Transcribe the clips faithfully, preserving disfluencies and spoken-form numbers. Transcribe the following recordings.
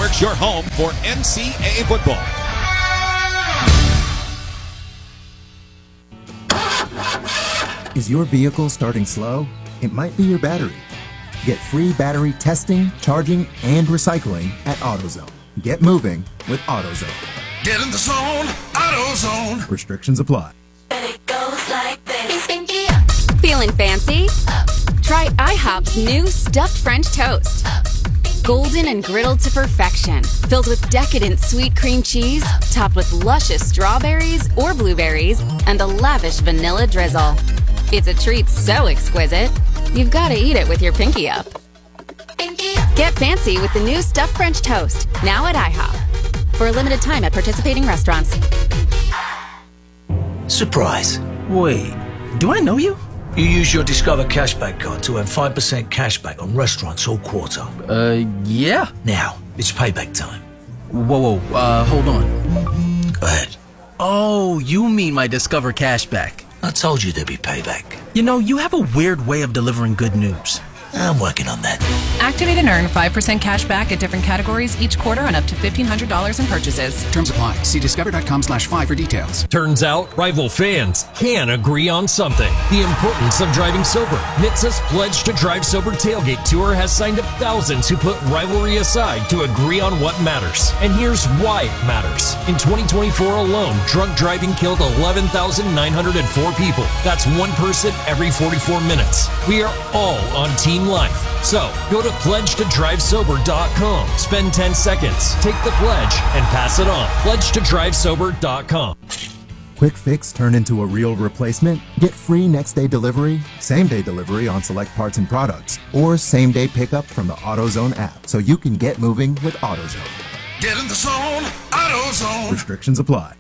Networks, your home for N C double A football. Is your vehicle starting slow? It might be your battery. Get free battery testing, charging, and recycling at AutoZone. Get moving with AutoZone. Get in the zone, AutoZone. Restrictions apply. And it goes like this. Feeling fancy? Try IHOP's new stuffed French toast. Golden and griddled to perfection, filled with decadent sweet cream cheese, topped with luscious strawberries or blueberries, and a lavish vanilla drizzle. It's a treat so exquisite, you've got to eat it with your pinky up. Get fancy with the new stuffed French toast, now at IHOP. For a limited time at participating restaurants. Surprise. Wait, do I know you? You use your Discover Cashback card to earn five percent cashback on restaurants all quarter. Uh, yeah. Now, it's payback time. Whoa, whoa, uh, hold on. Go ahead. Oh, you mean my Discover Cashback. I told you there'd be payback. You know, you have a weird way of delivering good news. I'm working on that. Activate and earn five percent cash back at different categories each quarter on up to fifteen hundred dollars in purchases. Terms apply. See discover.com slash five for details. Turns out, rival fans can agree on something. The importance of driving sober. N H T S A's Pledge to Drive Sober Tailgate Tour has signed up thousands who put rivalry aside to agree on what matters. And here's why it matters. In twenty twenty-four alone, drunk driving killed eleven thousand nine hundred four people. That's one person every forty-four minutes. We are all on Team Life. So, go to pledge to drive sober dot com. Spend ten seconds, take the pledge, and pass it on. pledge to drive sober dot com. Quick fix turn into a real replacement? Get free next day delivery, same day delivery on select parts and products, or same day pickup from the AutoZone app so you can get moving with AutoZone. Get in the zone, AutoZone. Restrictions apply.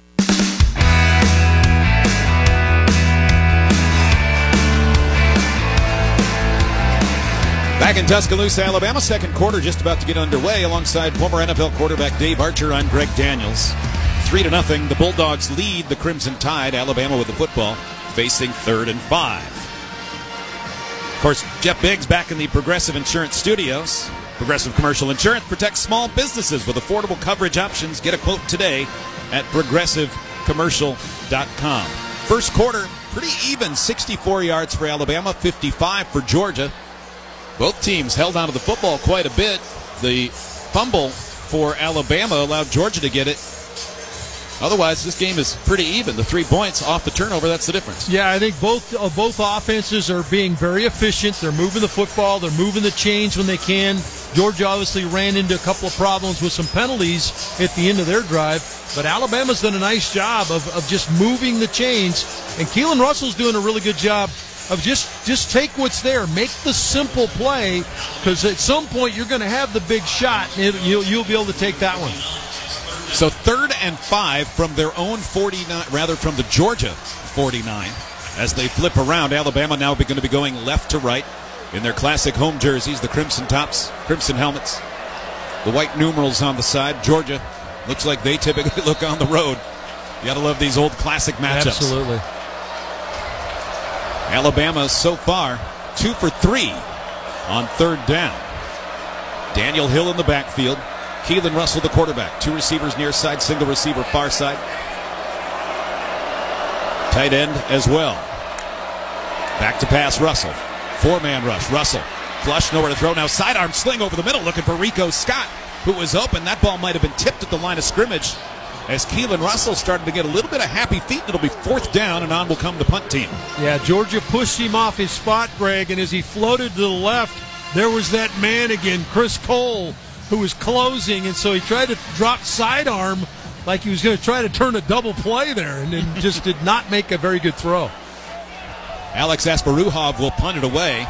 Back in Tuscaloosa, Alabama, second quarter just about to get underway. Alongside former N F L quarterback Dave Archer, I'm Greg Daniels. Three to nothing. The Bulldogs lead the Crimson Tide. Alabama with the football, facing third and five. Of course, Jeff Biggs back in the Progressive Insurance Studios. Progressive Commercial Insurance protects small businesses with affordable coverage options. Get a quote today at progressive commercial dot com. First quarter, pretty even. sixty-four yards for Alabama, fifty-five for Georgia. Both teams held onto the football quite a bit. The fumble for Alabama allowed Georgia to get it. Otherwise, this game is pretty even. The three points off the turnover, that's the difference. Yeah, I think both uh, both offenses are being very efficient. They're moving the football. They're moving the chains when they can. Georgia obviously ran into a couple of problems with some penalties at the end of their drive. But Alabama's done a nice job of, of just moving the chains. And Keelan Russell's doing a really good job of just, just take what's there. Make the simple play, because at some point you're going to have the big shot, and it, you'll, you'll be able to take that one. So third and five from their own forty-nine, rather from the Georgia forty-nine. As they flip around, Alabama now going to be going left to right in their classic home jerseys, the crimson tops, crimson helmets, the white numerals on the side. Georgia looks like they typically look on the road. You got to love these old classic matchups. Absolutely. Alabama so far two for three on third down. Daniel Hill in the backfield. Keelan Russell, the quarterback. Two receivers near side, single receiver far side. Tight end as well. Back to pass Russell. Four-man rush. Russell. Flush, nowhere to throw. Now sidearm sling over the middle looking for Rico Scott, who was open. That ball might have been tipped at the line of scrimmage as Keelan Russell started to get a little bit of happy feet. It'll be fourth down, and on will come the punt team. Yeah, Georgia pushed him off his spot, Greg, and as he floated to the left, there was that man again, Chris Cole, who was closing, and so he tried to drop sidearm like he was going to try to turn a double play there, and then just did not make a very good throw. Alex Asparuhov will punt it away.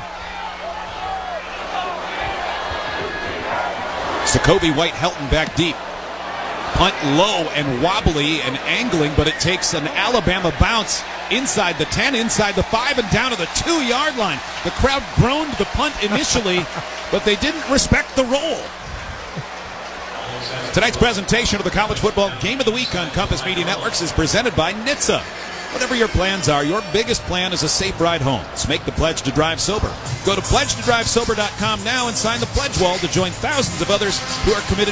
Jacoby White-Helton back deep. Punt low and wobbly and angling, but it takes an Alabama bounce inside the ten, inside the five, and down to the two-yard line. The crowd groaned the punt initially, but they didn't respect the roll. Tonight's presentation of the College Football Game of the Week on Compass Media Networks is presented by N H T S A. Whatever your plans are, your biggest plan is a safe ride home. So make the pledge to drive sober. Go to pledge to drive sober dot com now and sign the pledge wall to join thousands of others who are committed